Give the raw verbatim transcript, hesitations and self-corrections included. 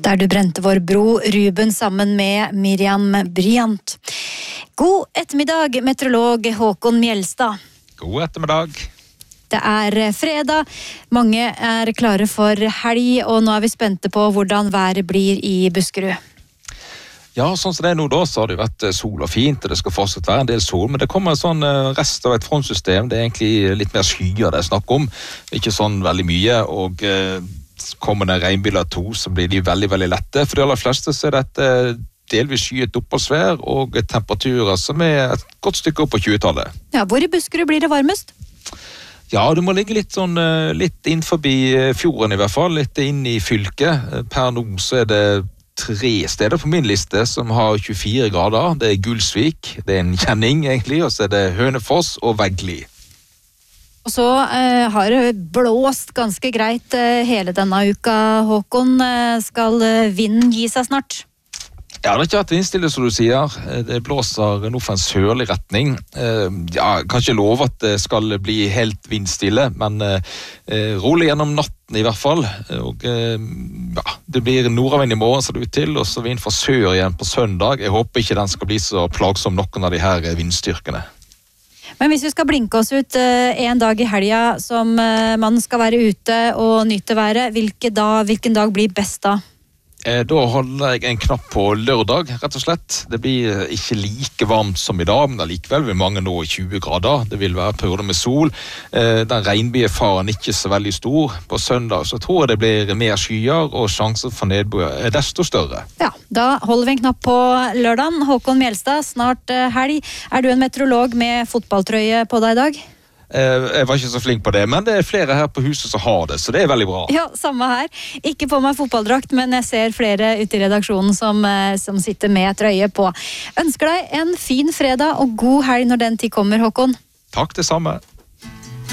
Der du brente vår bro, Ruben, sammen med Miriam Bryant. God ettermiddag, meteorolog Håkon Mjelstad. God ettermiddag. Det er fredag, mange er klare for helg, og nå er vi spente på hvordan været blir i Buskerud. Ja, sånn som det er nå da, så har det vært sol og fint, og det skal fortsatt være en del sol, men det kommer en sånn rest av et frontsystem, det er egentlig litt mer skyer det er snakk om, ikke sånn veldig mye, og kommer det regnbyller to, så blir de veldig, veldig lette. For de aller fleste så er dette delvis skyet oppholdsvær og temperaturer som er et godt stykke opp på tjuetallet. Ja, hvor i Buskerud blir det varmest? Ja, du må ligge litt sånn, litt inn forbi fjorden i hvert fall, litt inn i fylket. Per nå så er det tre steder på min liste som har tjuefire grader. Det er Gulsvik, det er en kjenning egentlig, og så er det Hønefoss og Veggli. Og så eh, har det blåst ganske greit eh, hele denne uka, Håkon. Eh, skal vinden gi seg snart? Ja, det har ikke vært vindstille, som du sier. Det blåser nå for en sørlig retning. Eh, ja, kan ikke love at det skal bli helt vindstille, men eh, rolig gjennom natten i hvert fall. Og eh, ja, det blir nordavind i morgen, ser det ut til, og så vind fra sør igjen på søndag. Jeg håper ikke den skal bli så plagsom noen av de her vindstyrkene. Men hvis vi skal blinke oss ut eh, en dag i helga som eh, man skal være ute og nyte været, hvilke da, hvilken dag blir best da? Eh, da holder jeg en knapp på lørdag, rett og slett. Det blir ikke like varmt som i dag, men allikevel vil mange nå tjue grader. Det vil være perioder med sol. Eh, den regnbyefaren ikke så veldig stor. På søndag så tror jeg det blir mer skyer, og sjansen for nedbør er desto større. Ja, da holder vi en knapp på lørdagen. Håkon Mjelstad, snart eh, helg. Er du en meteorolog med fotballtrøye på deg i dag? Jeg var ikke så flink på det, men det er flere her på huset som har det, så det er veldig bra. Ja, samme her. Ikke på meg fotballdrakt, men jeg ser flere ute i redaksjonen som, som sitter med trøye på. Ønsker deg en fin fredag og god helg når den tid kommer, Håkon. Takk, det samme.